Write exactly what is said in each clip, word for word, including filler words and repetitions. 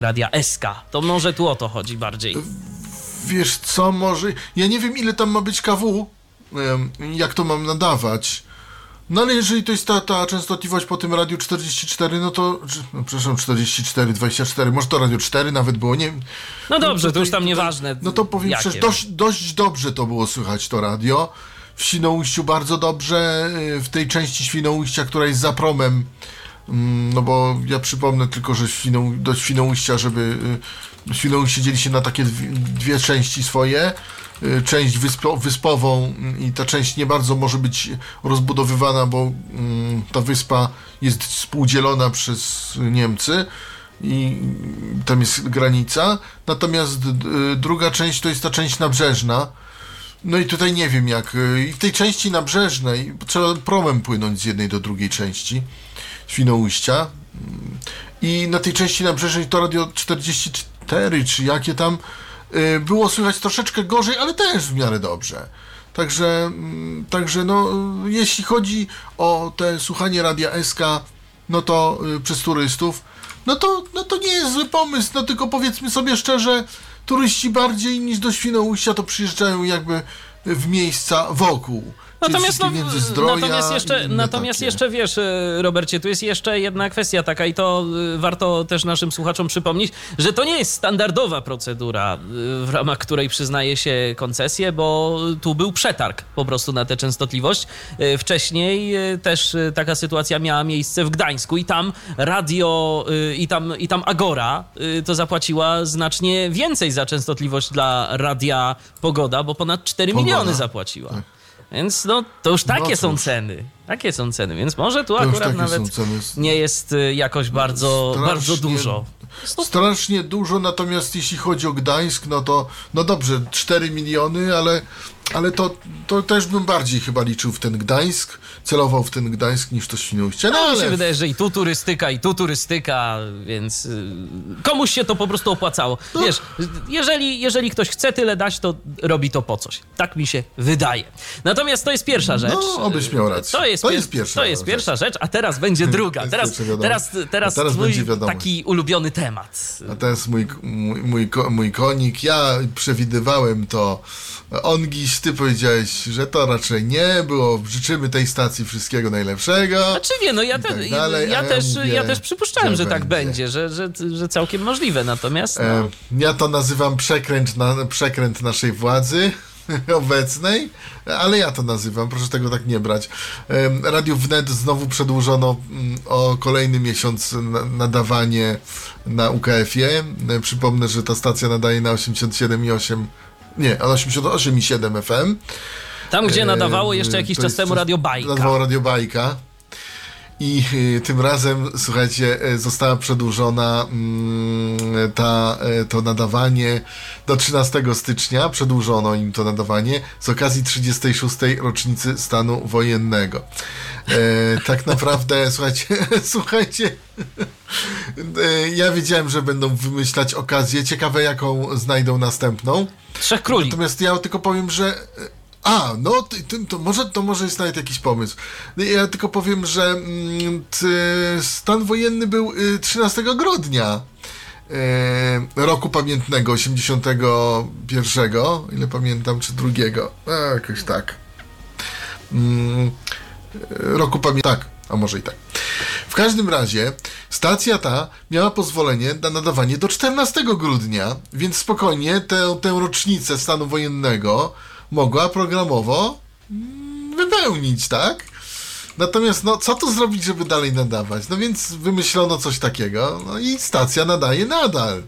Radia S K. To może tu o to chodzi bardziej. Wiesz co, może... Ja nie wiem, ile tam ma być K W, jak to mam nadawać. No ale jeżeli to jest ta, ta częstotliwość po tym radiu czterdzieści cztery, no to... No, przepraszam, czterdzieści cztery, dwadzieścia cztery, może to radio cztery nawet było, nie wiem. No dobrze, no, to, to już tam nieważne. No to powiem szczerze, dość, dość dobrze to było słychać, to radio. W Świnoujściu bardzo dobrze, w tej części Świnoujścia, która jest za promem, no bo ja przypomnę tylko, że Świną, do Świnoujścia, żeby... Świnoujście dzieli się na takie dwie, dwie części swoje. Część wyspo, wyspową i ta część nie bardzo może być rozbudowywana, bo mm, ta wyspa jest współdzielona przez Niemcy i tam jest granica. Natomiast y, druga część to jest ta część nabrzeżna. No i tutaj nie wiem jak. I w tej części nabrzeżnej trzeba promem płynąć z jednej do drugiej części Świnoujścia. I na tej części nabrzeżnej to radio czterdzieści cztery, czy jakie tam, było słychać troszeczkę gorzej, ale też w miarę dobrze. Także, także no, jeśli chodzi o te słuchanie Radia S K, no to y, przez turystów, no to, no to nie jest zły pomysł, no tylko powiedzmy sobie szczerze, turyści bardziej niż do Świnoujścia to przyjeżdżają jakby w miejsca wokół. Natomiast, no, natomiast, jeszcze, natomiast jeszcze wiesz, Robercie, tu jest jeszcze jedna kwestia taka i to warto też naszym słuchaczom przypomnieć, że to nie jest standardowa procedura, w ramach której przyznaje się koncesję, bo tu był przetarg po prostu na tę częstotliwość. Wcześniej też taka sytuacja miała miejsce w Gdańsku i tam radio i tam, i tam Agora to zapłaciła znacznie więcej za częstotliwość dla Radia Pogoda, bo ponad cztery Pogoda. miliony zapłaciła. Tak. Więc no, to już takie no są ceny. Takie są ceny, więc może tu to akurat nawet nie jest jakoś bardzo, bardzo dużo. Strasznie dużo, natomiast jeśli chodzi o Gdańsk, no to no dobrze, cztery miliony, ale, ale to, to też bym bardziej chyba liczył w ten Gdańsk, celował w ten Gdańsk niż to Świnoujście. No, no ale mi ale... się wydaje, że i tu turystyka, i tu turystyka, więc komuś się to po prostu opłacało. No. Wiesz, jeżeli, jeżeli ktoś chce tyle dać, to robi to po coś. Tak mi się wydaje. Natomiast to jest pierwsza rzecz. No, obyś miał rację. To jest, to pier- jest pierwsza to jest rzecz. pierwsza rzecz, a teraz będzie druga. Teraz, teraz, teraz, teraz twój będzie wiadomo. taki ulubiony temat. A to jest mój, mój, mój, mój konik. Ja przewidywałem to. Ongiś, ty powiedziałeś, że to raczej nie było. Życzymy tej stacji wszystkiego najlepszego. Znaczy nie, no ja, te, tak dalej, ja, ja, też, mówię, ja też przypuszczałem, że, że tak będzie, że, że, że całkiem możliwe. Natomiast no... e, ja to nazywam przekręt, na, przekręt naszej władzy obecnej, ale ja to nazywam, proszę tego tak nie brać. Radio Wnet znowu przedłużono o kolejny miesiąc nadawanie na U K F-ie. Przypomnę, że ta stacja nadaje na osiemdziesiąt siedem i osiem, nie, osiemdziesiąt osiem i siedem F M. Tam, gdzie nadawało jeszcze jakiś czas temu Radio Bajka. Nadawało Radio Bajka. I y, tym razem, słuchajcie, y, została przedłużona y, ta, y, to nadawanie do trzynastego stycznia. Przedłużono im to nadawanie z okazji trzydziestej szóstej rocznicy stanu wojennego. Y, tak naprawdę, słuchajcie, słuchajcie, y, ja wiedziałem, że będą wymyślać okazję. Ciekawe, jaką znajdą następną. Trzech Króli. Natomiast ja tylko powiem, że... A, no to, to, może, to może jest nawet jakiś pomysł. Ja tylko powiem, że mm, t, stan wojenny był y, trzynastego grudnia y, roku pamiętnego, osiemdziesiątego pierwszego, ile pamiętam, czy drugiego, a, jakoś tak. Mm, roku pamiętnego, tak, a może i tak. W każdym razie stacja ta miała pozwolenie na nadawanie do czternastego grudnia, więc spokojnie tę, tę rocznicę stanu wojennego mogła programowo wypełnić, tak? Natomiast, no, co tu zrobić, żeby dalej nadawać? No więc wymyślono coś takiego, no i stacja nadaje nadal.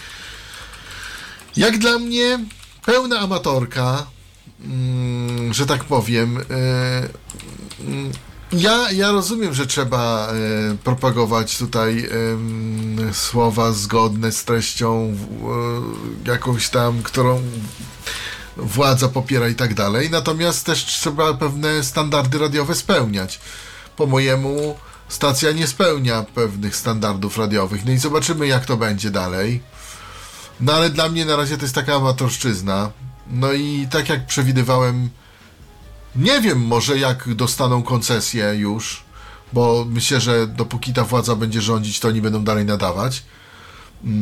Jak dla mnie, pełna amatorka, mm, że tak powiem. Yy, ja, ja rozumiem, że trzeba yy, propagować tutaj yy, słowa zgodne z treścią yy, jakąś tam, którą władza popiera i tak dalej, natomiast też trzeba pewne standardy radiowe spełniać. Po mojemu stacja nie spełnia pewnych standardów radiowych, no i zobaczymy, jak to będzie dalej. No ale dla mnie na razie to jest taka amatorszczyzna. No i tak jak przewidywałem, nie wiem może jak dostaną koncesję już, bo myślę, że dopóki ta władza będzie rządzić, to oni będą dalej nadawać.